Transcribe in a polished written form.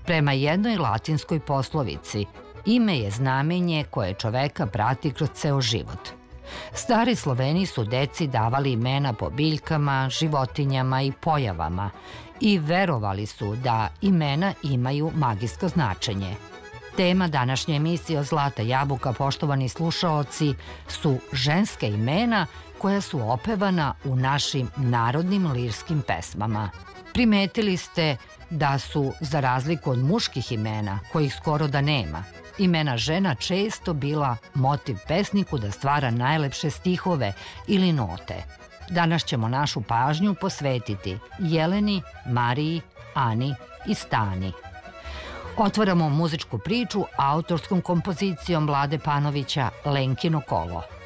Prema jednoj latinskoj poslovici, ime je znamenje koje čoveka prati kroz ceo život. Stari Sloveni su deci davali imena po biljkama, životinjama i pojavama i verovali su da imena imaju magijsko značenje. Tema današnje emisije o Zlata jabuka, poštovani slušaoci, su ženska imena koja su opevana u našim narodnim lirskim pesmama. Primetili ste da su, za razliku od muških imena, kojih skoro da nema, imena žena često bila motiv pesniku da stvara najlepše stihove ili note. Danas ćemo našu pažnju posvetiti Jeleni, Mariji, Ani i Stani. Otvaramo muzičku priču autorskom kompozicijom Vlade Panovića Lenkino kolo.